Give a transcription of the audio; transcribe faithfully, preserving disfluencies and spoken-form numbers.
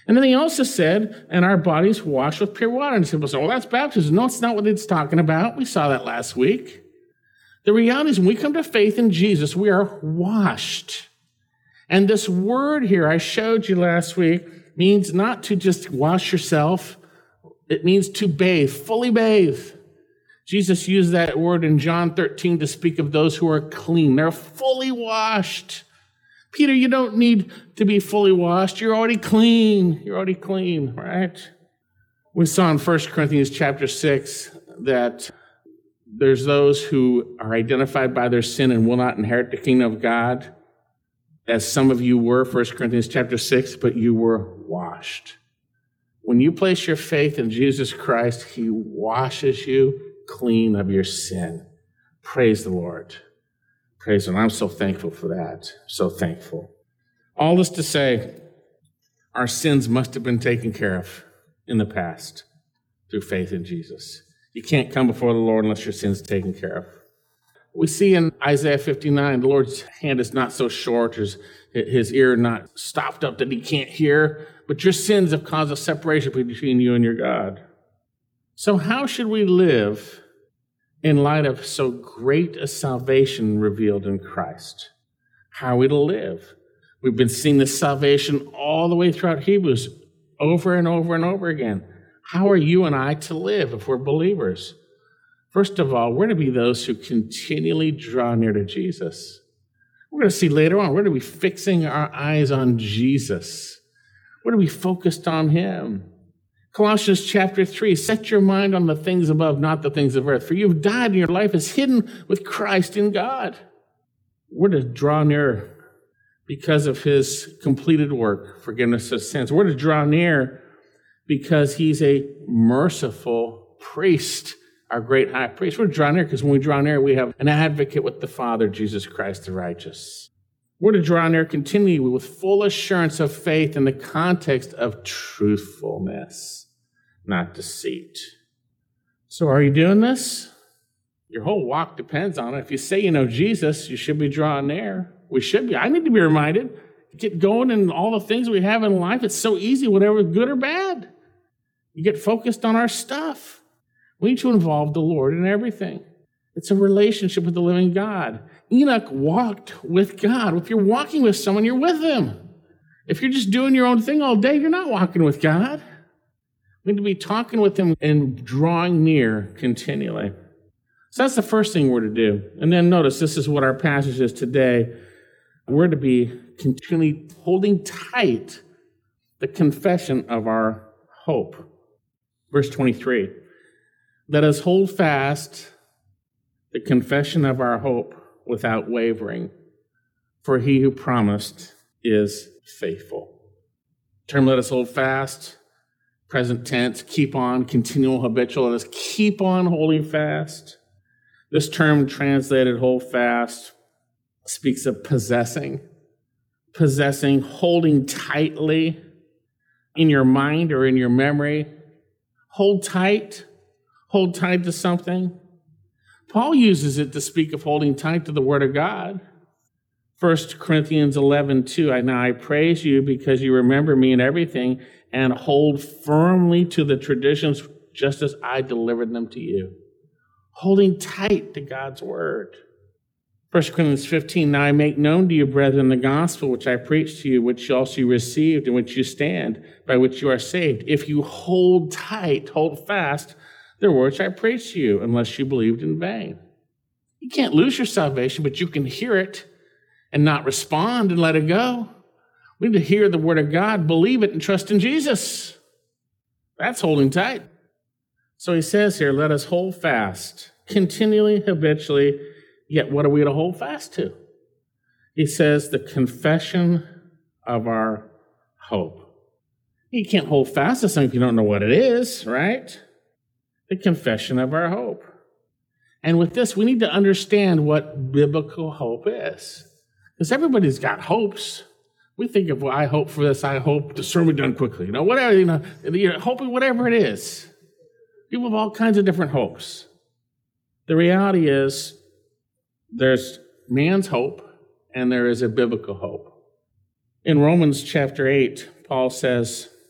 And then he also said, and our bodies washed with pure water. And people say, well, that's baptism. No, it's not what it's talking about. We saw that last week. The reality is when we come to faith in Jesus, we are washed. And this word here I showed you last week means not to just wash yourself. It means to bathe, fully bathe. Jesus used that word in John thirteen to speak of those who are clean. They're fully washed. Peter, you don't need to be fully washed. You're already clean. You're already clean, right? We saw in First Corinthians chapter six that there's those who are identified by their sin and will not inherit the kingdom of God, as some of you were, First Corinthians chapter six, but you were washed. When you place your faith in Jesus Christ, he washes you clean of your sin. Praise the Lord. Praise him. I'm so thankful for that. So thankful. All this to say, our sins must have been taken care of in the past through faith in Jesus. You can't come before the Lord unless your sin's taken care of. We see in Isaiah fifty-nine, the Lord's hand is not so short, his, his ear not stopped up that he can't hear, but your sins have caused a separation between you and your God. So how should we live in light of so great a salvation revealed in Christ? How are we to live? We've been seeing this salvation all the way throughout Hebrews, over and over and over again. How are you and I to live if we're believers? First of all, we're to be those who continually draw near to Jesus. We're going to see later on, we're to be fixing our eyes on Jesus. We're to be focused on him. Colossians chapter three, set your mind on the things above, not the things of earth. For you've died and your life is hidden with Christ in God. We're to draw near because of his completed work, forgiveness of sins. We're to draw near because he's a merciful priest, our great high priest. We're to draw near because when we draw near, we have an advocate with the Father, Jesus Christ the righteous. We're to draw near continually with full assurance of faith in the context of truthfulness, not deceit. So are you doing this? Your whole walk depends on it. If you say you know Jesus, you should be drawing near. We should be. I need to be reminded. Get going in all the things we have in life. It's so easy, whatever, good or bad. You get focused on our stuff. We need to involve the Lord in everything. It's a relationship with the living God. Enoch walked with God. If you're walking with someone, you're with him. If you're just doing your own thing all day, you're not walking with God. We need to be talking with him and drawing near continually. So that's the first thing we're to do. And then notice, this is what our passage is today. We're to be continually holding tight the confession of our hope. Verse twenty-three, let us hold fast the confession of our hope without wavering, for he who promised is faithful. The term let us hold fast, present tense, keep on, continual, habitual. Let us keep on holding fast. This term translated hold fast speaks of possessing, possessing, holding tightly in your mind or in your memory. Hold tight, hold tight to something. Paul uses it to speak of holding tight to the Word of God. First Corinthians eleven two, now I praise you because you remember me in everything and hold firmly to the traditions just as I delivered them to you. Holding tight to God's Word. First Corinthians fifteen, now I make known to you, brethren, the gospel which I preached to you, which also you received, in which you stand, by which you are saved. If you hold tight, hold fast, the words I preached to you, unless you believed in vain. You can't lose your salvation, but you can hear it and not respond and let it go. We need to hear the Word of God, believe it, and trust in Jesus. That's holding tight. So he says here, let us hold fast, continually, habitually. Yet what are we to hold fast to? He says the confession of our hope. You can't hold fast to something if you don't know what it is, right? The confession of our hope. And with this, we need to understand what biblical hope is. Because everybody's got hopes. We think of, well, I hope for this, I hope the sermon done quickly. You know, whatever, you know, you're hoping whatever it is. People have all kinds of different hopes. The reality is, there's man's hope, and there is a biblical hope. In Romans chapter eight, Paul says,